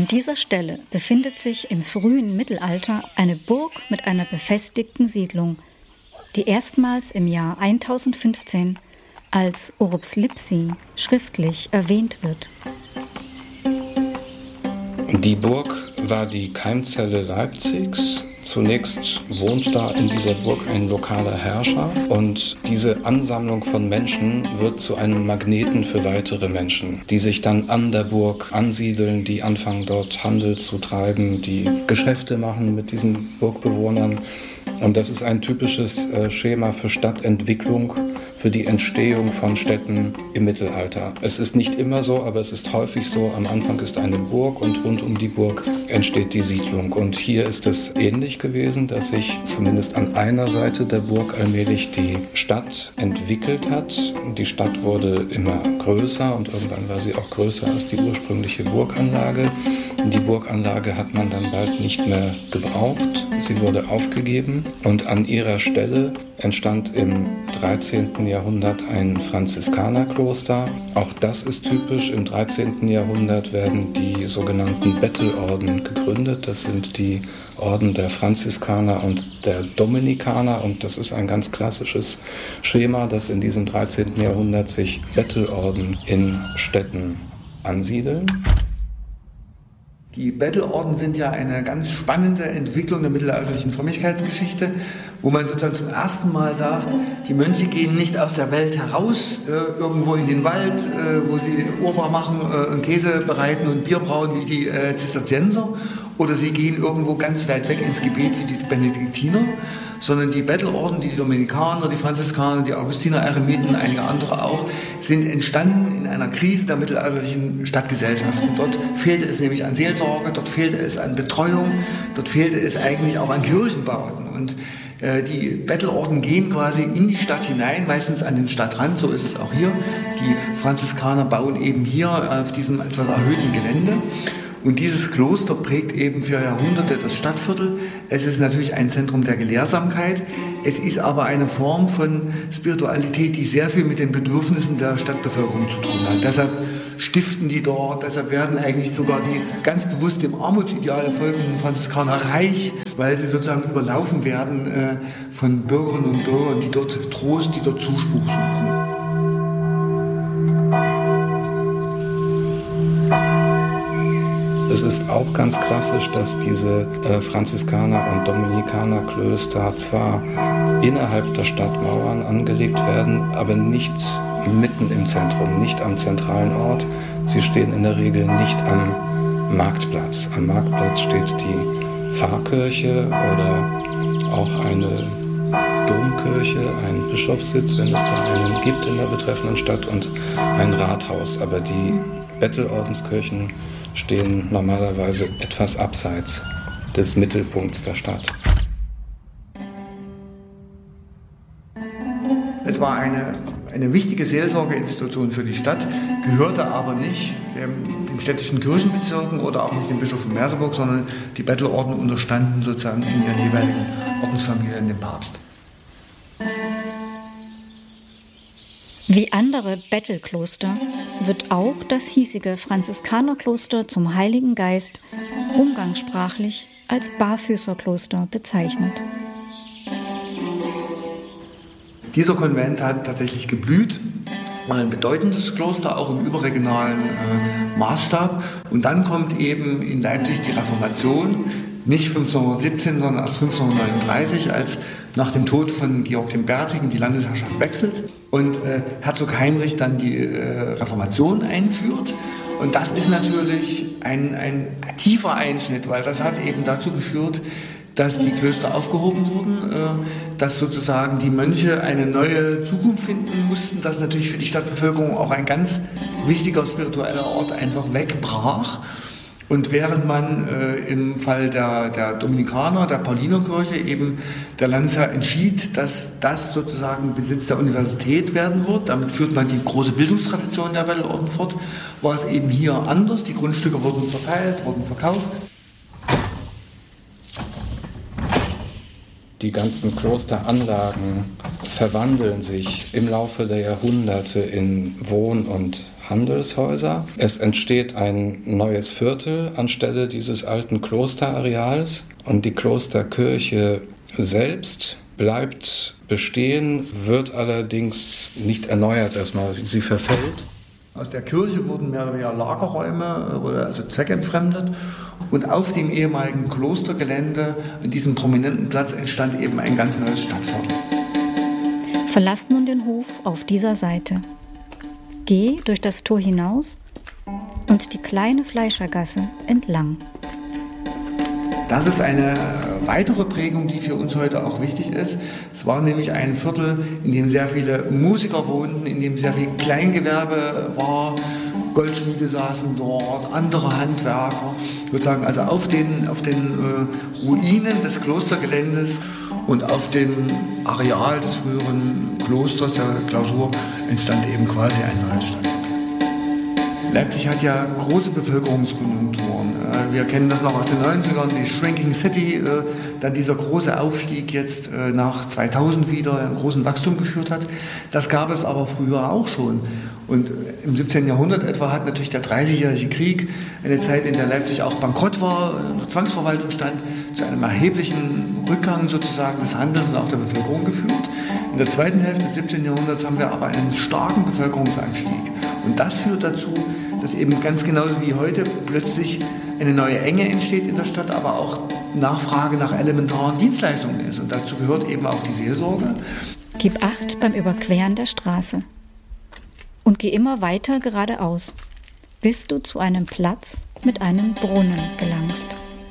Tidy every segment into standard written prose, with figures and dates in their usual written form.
An dieser Stelle befindet sich im frühen Mittelalter eine Burg mit einer befestigten Siedlung, die erstmals im Jahr 1015 als Urbs Lipsi schriftlich erwähnt wird. Die Burg war die Keimzelle Leipzigs. Zunächst wohnt da in dieser Burg ein lokaler Herrscher und diese Ansammlung von Menschen wird zu einem Magneten für weitere Menschen, die sich dann an der Burg ansiedeln, die anfangen dort Handel zu treiben, die Geschäfte machen mit diesen Burgbewohnern. Und das ist ein typisches Schema für Stadtentwicklung, für die Entstehung von Städten im Mittelalter. Es ist nicht immer so, aber es ist häufig so. Am Anfang ist eine Burg und rund um die Burg entsteht die Siedlung. Und hier ist es ähnlich gewesen, dass sich zumindest an einer Seite der Burg allmählich die Stadt entwickelt hat. Die Stadt wurde immer größer und irgendwann war sie auch größer als die ursprüngliche Burganlage. Die Burganlage hat man dann bald nicht mehr gebraucht. Sie wurde aufgegeben und an ihrer Stelle entstand im 13. Jahrhundert ein Franziskanerkloster. Auch das ist typisch. Im 13. Jahrhundert werden die sogenannten Bettelorden gegründet. Das sind die Orden der Franziskaner und der Dominikaner. Und das ist ein ganz klassisches Schema, dass in diesem 13. Jahrhundert sich Bettelorden in Städten ansiedeln. Die Bettelorden sind ja eine ganz spannende Entwicklung der mittelalterlichen Frömmigkeitsgeschichte, wo man sozusagen zum ersten Mal sagt, die Mönche gehen nicht aus der Welt heraus, irgendwo in den Wald, wo sie Urbar machen und Käse bereiten und Bier brauen wie die Zisterzienser, oder sie gehen irgendwo ganz weit weg ins Gebet wie die Benediktiner, sondern die Bettelorden, die Dominikaner, die Franziskaner, die Augustiner, Eremiten, einige andere auch, sind entstanden in einer Krise der mittelalterlichen Stadtgesellschaften. Dort fehlte es nämlich an Seelsorge, dort fehlte es an Betreuung, dort fehlte es eigentlich auch an Kirchenbauten. Und die Bettelorden gehen quasi in die Stadt hinein, meistens an den Stadtrand, so ist es auch hier. Die Franziskaner bauen eben hier auf diesem etwas erhöhten Gelände. Und dieses Kloster prägt eben für Jahrhunderte das Stadtviertel. Es ist natürlich ein Zentrum der Gelehrsamkeit. Es ist aber eine Form von Spiritualität, die sehr viel mit den Bedürfnissen der Stadtbevölkerung zu tun hat. Deshalb stiften die dort, deshalb werden eigentlich sogar die ganz bewusst dem Armutsideal folgenden Franziskaner reich, weil sie sozusagen überlaufen werden von Bürgerinnen und Bürgern, die dort Trost, die dort Zuspruch suchen. Es ist auch ganz klassisch, dass diese Franziskaner- und Dominikanerklöster zwar innerhalb der Stadtmauern angelegt werden, aber nicht mitten im Zentrum, nicht am zentralen Ort. Sie stehen in der Regel nicht am Marktplatz. Am Marktplatz steht die Pfarrkirche oder auch eine Domkirche, ein Bischofssitz, wenn es da einen gibt in der betreffenden Stadt, und ein Rathaus. Aber die Bettelordenskirchen stehen normalerweise etwas abseits des Mittelpunkts der Stadt. Es war eine wichtige Seelsorgeinstitution für die Stadt, gehörte aber nicht den städtischen Kirchenbezirken oder auch nicht dem Bischof von Merseburg, sondern die Bettelorden unterstanden sozusagen in ihren jeweiligen Ordensfamilien dem Papst. Wie andere Bettelkloster wird auch das hiesige Franziskanerkloster zum Heiligen Geist umgangssprachlich als Barfüßerkloster bezeichnet. Dieser Konvent hat tatsächlich geblüht, war ein bedeutendes Kloster, auch im überregionalen Maßstab. Und dann kommt eben in Leipzig die Reformation, nicht 1517, sondern erst 1539, als nach dem Tod von Georg dem Bärtigen die Landesherrschaft wechselt und Herzog Heinrich dann die Reformation einführt. Und das ist natürlich ein tiefer Einschnitt, weil das hat eben dazu geführt, dass die Klöster aufgehoben wurden, dass sozusagen die Mönche eine neue Zukunft finden mussten, dass natürlich für die Stadtbevölkerung auch ein ganz wichtiger spiritueller Ort einfach wegbrach. Und während man im Fall der Dominikaner, der Paulinerkirche eben der Landesherr entschied, dass das sozusagen Besitz der Universität werden wird, damit führt man die große Bildungstradition der Bettelorden fort, war es eben hier anders. Die Grundstücke wurden verteilt, wurden verkauft. Die ganzen Klosteranlagen verwandeln sich im Laufe der Jahrhunderte in Wohn- und Handelshäuser. Es entsteht ein neues Viertel anstelle dieses alten Klosterareals und die Klosterkirche selbst bleibt bestehen, wird allerdings nicht erneuert erstmal. Sie verfällt. Aus der Kirche wurden mehr oder weniger Lagerräume oder also zweckentfremdet und auf dem ehemaligen Klostergelände, an diesem prominenten Platz, entstand eben ein ganz neues Stadtviertel. Verlasst nun den Hof auf dieser Seite. Geh durch das Tor hinaus und die kleine Fleischergasse entlang. Das ist eine weitere Prägung, die für uns heute auch wichtig ist. Es war nämlich ein Viertel, in dem sehr viele Musiker wohnten, in dem sehr viel Kleingewerbe war. Goldschmiede saßen dort, andere Handwerker. Sozusagen also auf den Ruinen des Klostergeländes und auf dem Areal des früheren Klosters, der Klausur, entstand eben quasi ein neues Stadtviertel. Leipzig hat ja große Bevölkerungskonjunkturen. Wir kennen das noch aus den 90ern, die Shrinking City, dann dieser große Aufstieg jetzt nach 2000 wieder, einen großen Wachstum geführt hat. Das gab es aber früher auch schon. Und im 17. Jahrhundert etwa hat natürlich der 30-jährige Krieg, eine Zeit, in der Leipzig auch bankrott war, unter Zwangsverwaltung stand, zu einem erheblichen Rückgang sozusagen des Handels und auch der Bevölkerung geführt. In der zweiten Hälfte des 17. Jahrhunderts haben wir aber einen starken Bevölkerungsanstieg. Und das führt dazu, dass eben ganz genauso wie heute plötzlich eine neue Enge entsteht in der Stadt, aber auch Nachfrage nach elementaren Dienstleistungen ist. Und dazu gehört eben auch die Seelsorge. Gib Acht beim Überqueren der Straße und geh immer weiter geradeaus, bis du zu einem Platz mit einem Brunnen gelangst.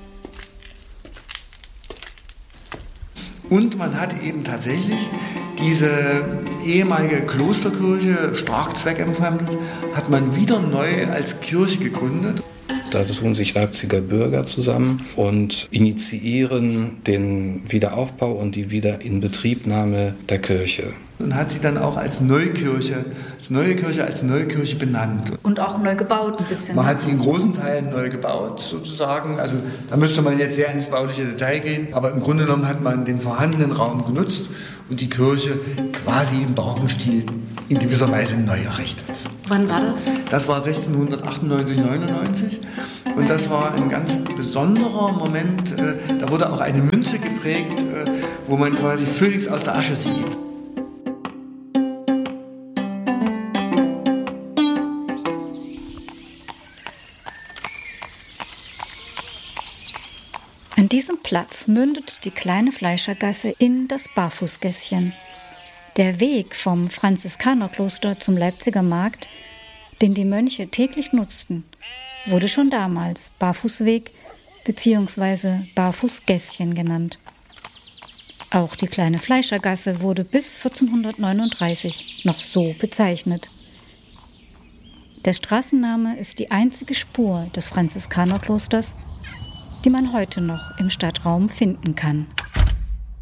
Und man hat eben tatsächlich diese ehemalige Klosterkirche, stark zweckentfremdet, hat man wieder neu als Kirche gegründet. Da tun sich Leipziger Bürger zusammen und initiieren den Wiederaufbau und die Wiederinbetriebnahme der Kirche. Und hat sie dann auch als neue Kirche benannt. Und auch neu gebaut ein bisschen. Man hat sie in großen Teilen neu gebaut, sozusagen. Also da müsste man jetzt sehr ins bauliche Detail gehen. Aber im Grunde genommen hat man den vorhandenen Raum genutzt und die Kirche quasi im barocken Stil in gewisser Weise neu errichtet. Wann war das? Das war 1698, 99. Und das war ein ganz besonderer Moment. Da wurde auch eine Münze geprägt, wo man quasi Phönix aus der Asche sieht. An diesem Platz mündet die kleine Fleischergasse in das Barfußgässchen. Der Weg vom Franziskanerkloster zum Leipziger Markt, den die Mönche täglich nutzten, wurde schon damals Barfußweg bzw. Barfußgässchen genannt. Auch die kleine Fleischergasse wurde bis 1439 noch so bezeichnet. Der Straßenname ist die einzige Spur des Franziskanerklosters, die man heute noch im Stadtraum finden kann.